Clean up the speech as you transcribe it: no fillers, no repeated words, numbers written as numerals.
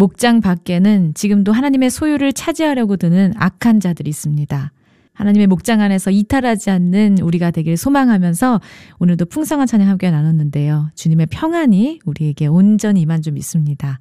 목장 밖에는 지금도 하나님의 소유를 차지하려고 드는 악한 자들이 있습니다. 하나님의 목장 안에서 이탈하지 않는 우리가 되길 소망하면서 오늘도 풍성한 찬양 함께 나눴는데요. 주님의 평안이 우리에게 온전히 임한 줄 믿습니다.